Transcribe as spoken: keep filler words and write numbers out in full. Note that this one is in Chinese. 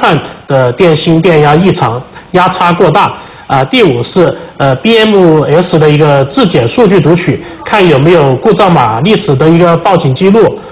串的电芯电压异常，压差过大。啊，第五是呃 B M S 的一个质检数据读取，看有没有故障码历史的一个报警记录。